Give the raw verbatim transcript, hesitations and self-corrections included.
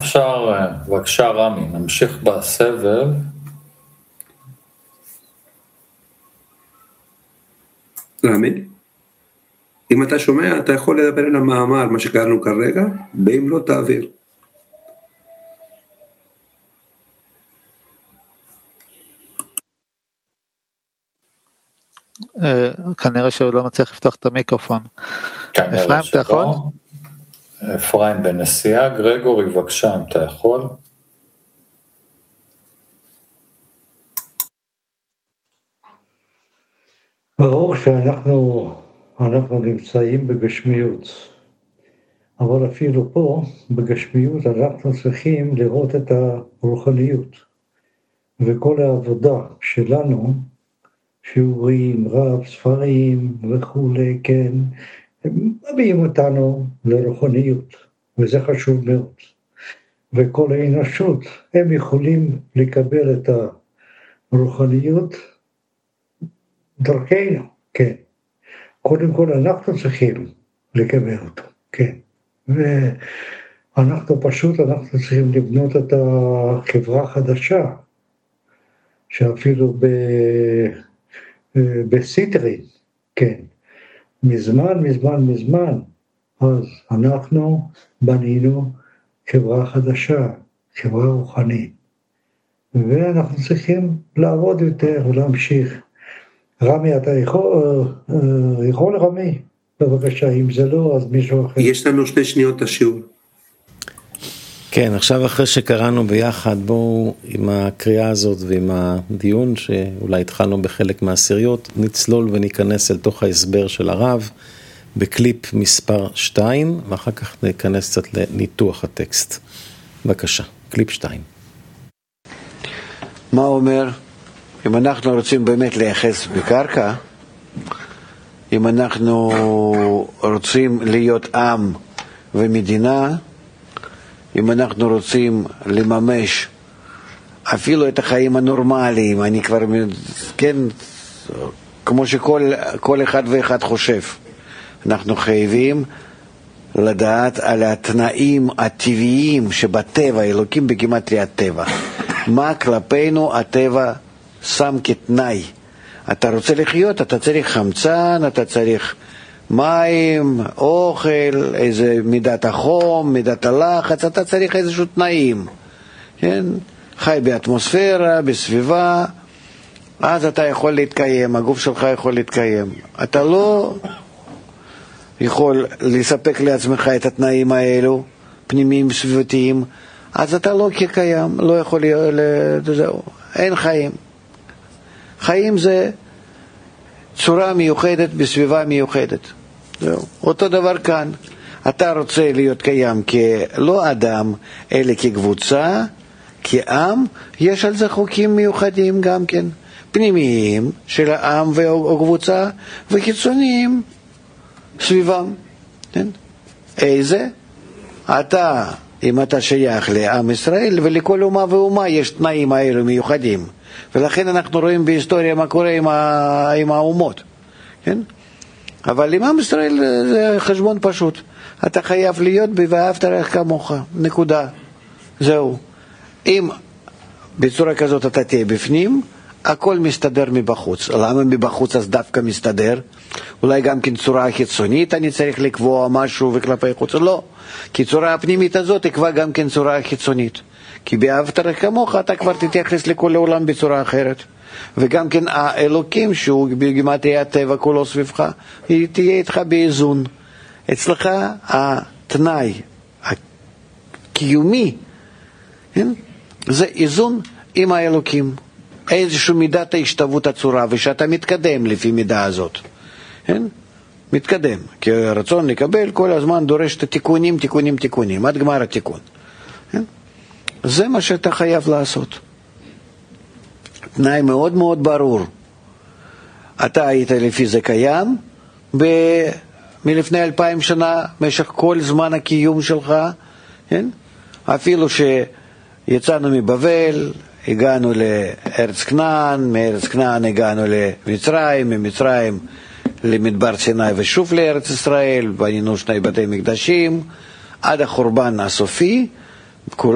אפשר, בבקשה רמי, נמשיך בסבב. רמי, אם אתה שומע, אתה יכול לדבר על המאמר, מה שקראנו כרגע, ואם לא תעביר. כנראה שהוא לא מצליח לפתוח את המיקרופון. אפרים, אתה יכול? אפרים בנסיעה, גרגורי, בבקשה, אם אתה יכול. ברור שאנחנו אנחנו נמצאים בגשמיות, אבל אפילו פה, בגשמיות, אנחנו צריכים לראות את הרוחניות, וכל העבודה שלנו, שיעורים, רב, ספרים וכולי, כן, הם מביאים אותנו לרוחניות, וזה חשוב מאוד. וכל האנושות, הם יכולים לקבל את הרוחניות דרכנו, כן. קודם כל אנחנו צריכים לקבל אותו, כן. ואנחנו פשוט, אנחנו צריכים לבנות את החברה החדשה, שאפילו ב... בסיטרין, כן, מזמן, מזמן, מזמן, אז אנחנו בנינו חברה חדשה, חברה רוחנית, ואנחנו צריכים לעבוד יותר ולהמשיך. רמי, אתה יכול, יכול רמי? בבקשה, אם זה לא, אז מישהו אחר. יש לנו שתי שניות את השיעור. כן, עכשיו אחרי שקראנו ביחד, בואו עם הקריאה הזאת ועם הדיון, שאולי התחלנו בחלק מהעשיריות, נצלול וניכנס אל תוך ההסבר של הרב, בקליפ מספר שתיים, ואחר כך ניכנס קצת לניתוח הטקסט. בבקשה, קליפ שתיים. מה אומר? אם אנחנו רוצים באמת לייחס בקרקע, אם אנחנו רוצים להיות עם ומדינה, אם אנחנו רוצים לממש אפילו את החיים הנורמליים, אני כבר, כן, כמו שכל כל אחד ואחד חושב, אנחנו חייבים לדעת על התנאים הטבעיים שבטבע, אלוקים בגימטריה הטבע. מה כלפינו הטבע שם כתנאי? אתה רוצה לחיות, אתה צריך חמצן, אתה צריך מים, אוכל, איזה מידת החום, מידת הלחץ, אתה צריך איזשהו תנאים, כן? חי באטמוספירה, בסביבה, אז אתה יכול להתקיים, הגוף שלך יכול להתקיים. אתה לא יכול לספק לעצמך את התנאים האלו, פנימיים סביבתיים, אז אתה לא כקיים, לא יכול להיות, זהו, אין חיים. חיים זה צורה מיוחדת בסביבה מיוחדת. זהו. אותו דבר כאן. אתה רוצה להיות קיים כלא אדם, אלא כקבוצה, כעם, יש על זה חוקים מיוחדים גם כן. פנימיים של העם או קבוצה, וחיצוניים סביבם. כן? איזה? אתה, אם אתה שייך לעם ישראל, ולכל אומה ואומה יש תנאים האלו מיוחדים. ולכן אנחנו רואים בהיסטוריה מה קורה עם, ה... עם האומות, כן? אבל עם עם ישראל זה חשבון פשוט. אתה חייב להיות ב"ואהבת לרעך כמוך", נקודה. זהו. אם בצורה כזאת אתה תהיה בפנים, הכל מסתדר מבחוץ. למה מבחוץ אז דווקא מסתדר? אולי גם כן צורה חיצונית אני צריך לקבוע משהו וכלפי חוץ? לא. כי צורה הפנימית הזאת תקבע גם כן צורה חיצונית. כי באהבת לרעך כמוך אתה כבר תתייחס לכל העולם בצורה אחרת. וגם כן האלוקים שהוא בגימטריה הטבע כולו סביבך, היא תהיה איתך באיזון. אצלך התנאי הקיומי, כן? זה איזון עם האלוקים. איזושהי מידת ההשתוות הצורה, ושאתה מתקדם לפי מידה הזאת. כן? מתקדם. כי הרצון לקבל כל הזמן דורש את התיקונים, תיקונים, תיקונים, עד גמר התיקון. כן? זה מה שאתה חייב לעשות. תנאי מאוד מאוד ברור. אתה היית לפי זה קיים, ב... מלפני אלפיים שנה, במשך כל זמן הקיום שלך, כן? אפילו שיצאנו מבבל, הגענו לארץ כנען, מארץ כנען הגענו למצרים, ממצרים למדבר סיני ושוב לארץ ישראל, בנינו שני בתי מקדשים, עד החורבן הסופי,